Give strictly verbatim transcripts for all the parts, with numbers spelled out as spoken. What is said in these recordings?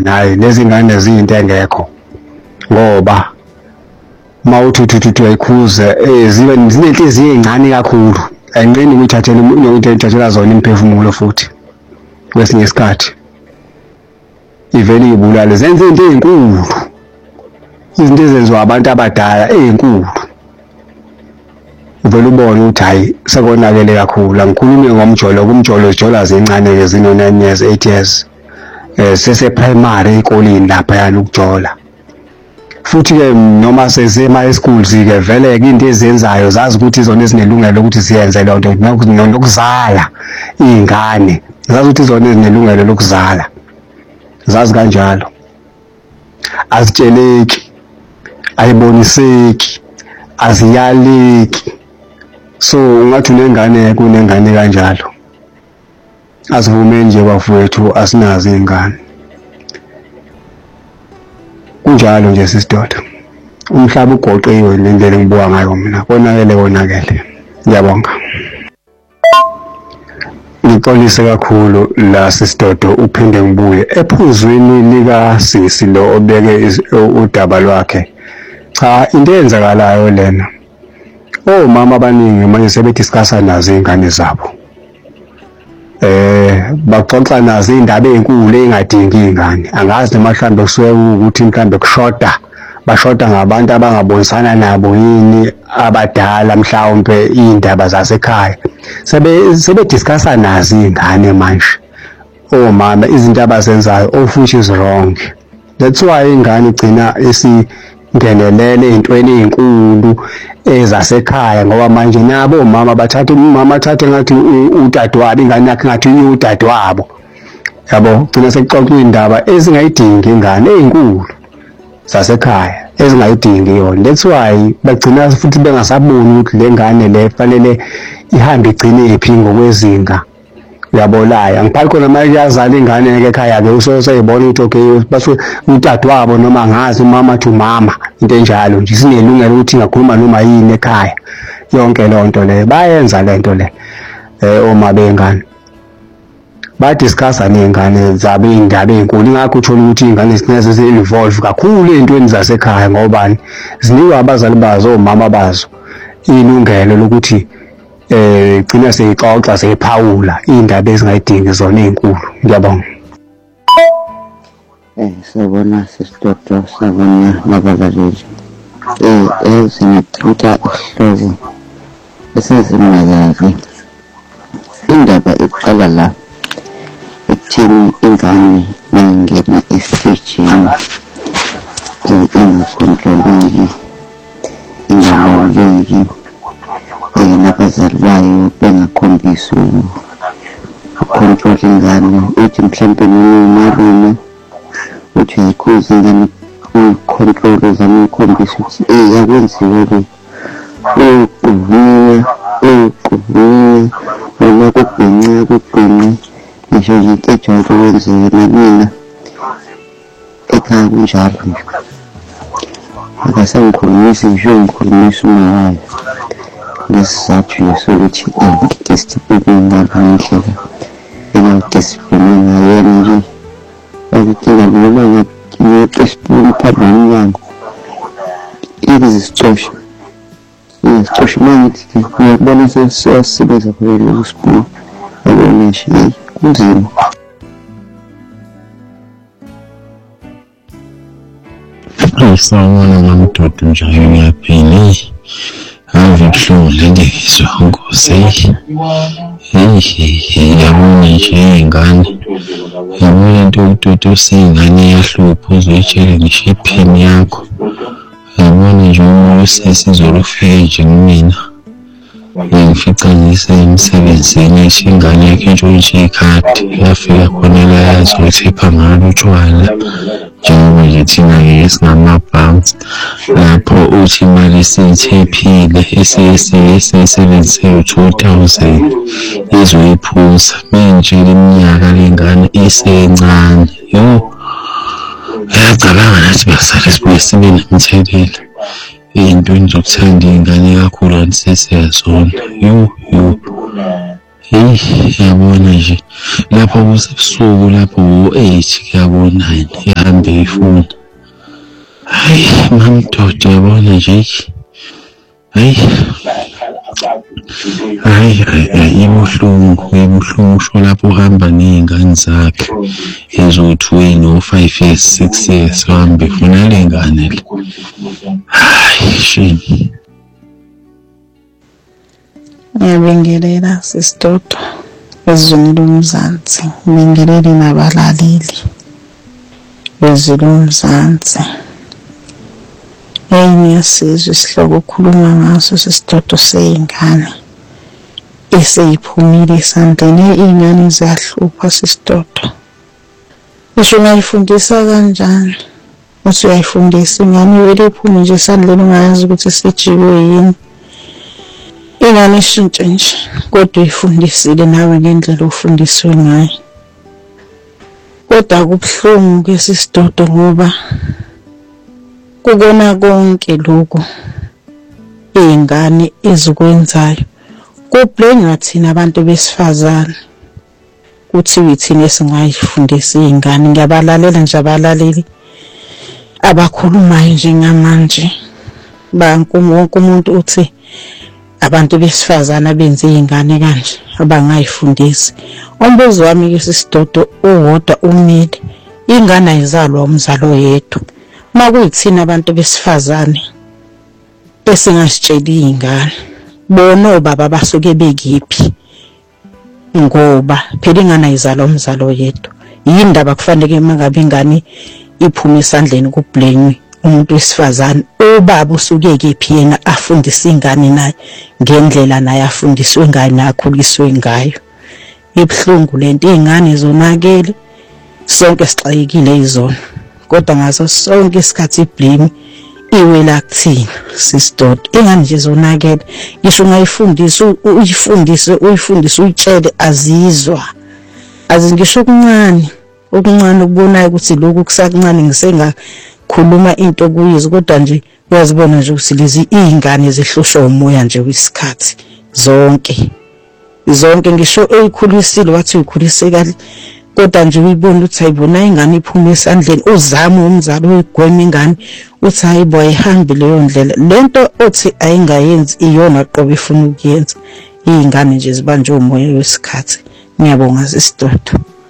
ingane, hayi lezi ngane ziyinto engekho ngoba mawuthi uthi uyayikhuza eh zibe zinenhliziyo ezincane kakhulu ayinqeni ukuyithathela into ethathela zona imphefumulo futhi kwesinye isikhathi ivele ibulale zenze into ezinkulu izinto ezenziwa abantu abadala ezinkulu uvela ubone ukuthi hayi sekonakele kakhulu angikhulumi ngomjolo kumjolo zijola zincane ke zino nine years eight years eh sese primary ezikoleni lapha yana ukujola futhi ke noma sesema high school ke vele ke into ezenzayo zazi ukuthi izona ezinelungelo ukuthi siyenze le nto nokuzala izingane zazi ukuthi izona ezinelungelo lokuzala zazi kanjalo azitsheleki ayiboniseki aziyaleki so ungathi unengane kunengane kanjalo asivume nje bafowethu asinazi izingane kunjalo nje sisidoda umhlaba ugoqiwe lendlela engibuka ngayo mina konakele konakele ngiyabonga ngixolise kakhulu la sisidodo uphinde ngibuye ephuzwini lika sisi lo obeke udaba lwakhe cha into eyenzakalayo lena omama abaningi manje sebediscussa nazo izingane zabo eh baxoxa nazo indaba ezinkulu engadingi izingane angazi noma mhlambe kusuke ukuthi mhlambe kushoda bashoda ngabantu abangabonisana nabo yini abadala mhlawumbe indaba zasekhaya sebe sebediscussa nazo izingane manje omama izinto abazenzayo of which is wrong that's why ingane igcina esingenelele ezintweni ezinkulu ezasekhaya ngoba manje nabo omama bathatha umama athathe ngathi udadewabo ingane yakhe ngathi udadewabo yabo gcina sekuxoxwa indaba ezingayidingi ingane ezinkulu zasekhaya ezingayidingi yona that's why bagcina futhi bengasaboni ukuthi le ngane le fanele ihambe igcine iphi ngokwezinga uyabolayo angiphali khona manje yazala ingane ke ekhaya ke usoseyibona ukuthi okay basuke udadewabo noma ngazi umama to mama into enjalo nje sinelungelo ukuthi ngakhuluma noma yini ekhaya yonke lonto le bayenza lento le eh oma bengane badiscussa nezingane zabo indaba ezinkulu ingakho uthola ukuthi izingane sineze ze-involve kakhulu ezintweni zasekhaya ngobani zinikwa abazali bazo omama bazo ilungelo lokuthi eh gcina seyixoxa seyiphawula indaba ezingayidingi zona ezinkulu ngiyabonga eh sabona sisidodo sabona nabalaleli eh ezinethutha uhlobo esezimakazi indaba iqala la ekuthini ingane nangena esitejini ingakontroleki ingalawuleki nabazali bayo bengakhombisi ukontrola ingane uthi mhlawumbe nomalume uthi uyayikhuza ingane ukontrola uzama ukukhombisa ukuthi eh yakwenziwe le ukuvuya ukuvuya noma kubhince kubhince ngisho nje into ejwayele ukwenzeka namina ekhaya kunjalo nje akasangikhulumisi ngisho ngikhulumisa umawayo nesizathu sokuthi ngidiscipline ngendlela engadiscipline ngayena nje akuthina noma ngiyexesipuni phambi kwangu izisixosha izisixosha mangithi ngiyabona sesiyasebenza phela ukusipuna yabona nje kunzima ayisawona ngamadoda njalo ngiyaphila ave buhlungu lendekiswa ngosi hey yabona nje ingane yabona into utoto usingane yahlupha uzoyitshela ngisho iphini yakho yabona nje usesizolo ufike nje kumina ngifica ngisemsebenzini ingane yakhe nje ikhadi yafika khona la yazi ukuthi ipha ngalo utshwala njengoba nje thina ke singamabhanks lapho uthi imali esiyithiphile esiyisebenzise two thousand izoyiphuza manje leminyaka lengane isencane yo ayacabanga nathi basale sibuye sibe nomthelela ey'ntweni zokuthanda ingane kakhulu anisesiyazona yo yo hey yabona nje lapho kusebusuku lapho u eight kuyabona yini ngiyayifuna. Hayi mamdoda yabona nje. Hayi. Hayi hayi ibuhlungu ibuhlungu usho lapho uhamba nezingane zakhe ezothi wena five years six years hambe funa le ngane le. Hayi shame. Ngiyabingelela sisidodo ezweni lomzansi, ngibingelele nabalaleli bezweni lomzansi. Hey ngiyasizwa isihloko okhuluma ngaso sisidodo seyingane eseyiphumile esandleni. Iy'ngane ziyahlupha sisidodo. Usho ungayifundisa kanjani? Uthi uyayifundisa ingane wele iphume nje esandleni ungayazi ukuthi sijiwe yini. Ingane ishintshe nje kodwa uyifundisile nawe ngendlela ofundiswe ngayo. Kodwa kubuhlungu ke sisidodo ngoba kukona konke lokho iy'ngane ezikwenzayo kubhlengwa thina abantu besifazane. Kuthiwa ithina esingayifundisa iy'ngane. Ngiyabalalela nje abalaleli abakhulumayo njengamanje. Wonke umuntu uthi abantu besifazane abenze iy'ngane kanje abangayifundisi. Umbuzo wami ke sisidodo uwodwa umile. Ingane ayizalwa umzalo yedwa. Makuyithina abantu besifazane esingasitsheli iy'ngane bona obaba basuke bekiphi, ngoba phela ingane ayizalwa umzalo yedwa. Yini ndaba kufanele mangabe ingane iphume esandleni kubhlengwe umuntu wesifazane, ubaba usuke kephi yena afundisa ingane naye ngendlela naye afundiswe ngayo nakhuliswe ngayo. Ibuhlungu lento. Iy'ngane zonakele, sonke sixakekile izona, kodwa ngaso sonke isikhathi iblame iwela kuthina sisidodo. Ingane nje zonakele, ngisho ungayifundisa uyifundise uyifundise uyitshele azizwa. Azingisho okuncane okuncane ukubonayo ukuthi lokhu kusakuncane ngisengakhuluma into kuyizo, kodwa nje uyazibona nje ukuthi lezi iy'ngane zihlushwa umoya nje wesikhathi zonke zonke. Ngisho eyikhulisile wathi uyikhulise kahle, kodwa nje uyibona ukuthi ayibona ingane iphuma esandleni, uzama umzali uyigwema ingane uthi hayibo ayihambi leyo ndlela. Lento othi ayingayenzi iyona qobe ifuna ukuyenza. Iy'ngane nje zibanjwe umoya wesikhathi. Ngiyabonga sisidodo.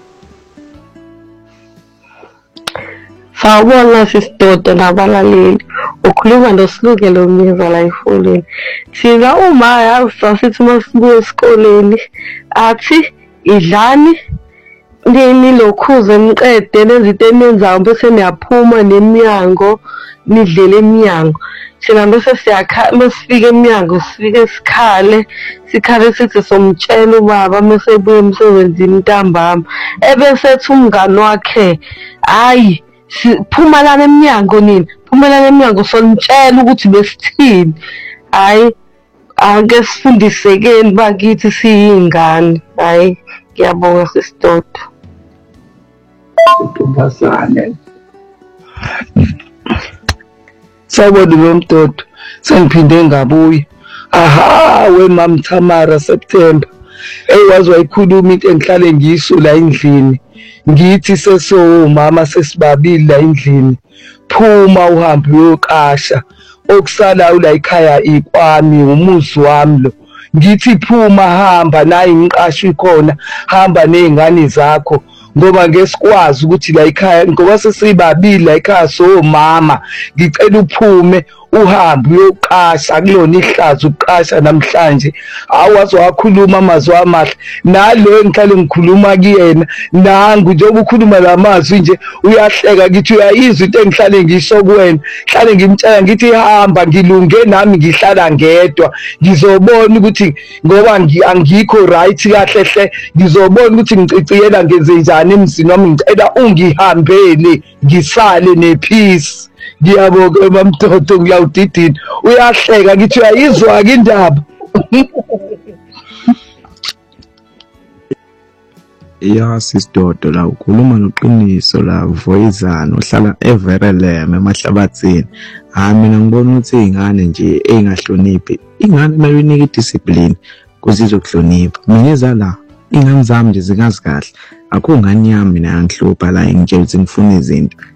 Sawubona sisidodo nabalaleli. Ukhuluma noSilungelo Mnyiza la efonini. Thina uma yasasithi masibuya esikoleni athi idlani nilokhuze emqede nenza into enenzayo bese niyaphuma neminyango nidlele eminyango. Thina bese siyakha mesifika eminyango sifike sikhale sikhale sithi somtshela ubaba mesebuye emsebenzini ntambama ebese ethi umngane wakhe hayi siphuma lana eminyango nini phuma lana eminyango sonitshela ukuthi besithini. Hayi ake sifundisekeni bakithi siyingane. Hayi ngiyabonga sisidodo. Ntombazane sawubona lo mdodo sengiphinde ngabuya. Aha we Mam Tamara September eyazi wayikhuluma into engihlale ngiyiso la endlini ngithi seso mama sesibabili la endlini phuma uhambe uyokasha okusala ula ekhaya ikwami umuzi wami lo. Ngithi phuma hamba naye ngiqashwe khona hamba nezingane zakho ngoba ngesikwazi ukuthi la ekhaya ngoba sesibabili la ekhaya so mama ngicela uphume uhambe uyoqasha kulona ihlazo uqasha namhlanje. Awazi wakhuluma amazwi amahle nalo engihlale ngikhuluma kuyena nangu njengoba ukhuluma lamazwi nje uyahleka ngithi uyayizwa into engihlale ngisho kuwena. Hlale ngimtshela ngithi hamba ngilunge nami ngihlala ngedwa ngizobona ukuthi ngoba angikho right kahle hle ngizobona ukuthi ngiciciyela ngenze njani emzini wami. Ngicela ungihambele ngisale nepeace. Ngiyabonga mamdodo ngiyawudidina uyahleka ngithi uyayizwa ke indaba. Ya sisidodo la ukhuluma noqiniso la Voizana ohlala eVerelem emahlabathini. Ha mina ngibona ukuthi izingane nje engahloniphi ingane nayo inika idiscipline kuzizo kuhlonipha. Mina ezala ingane zami nje zingazi kahle akho ngane yami mina ngihlupha la ngitshela ukuthi ngifuna izinto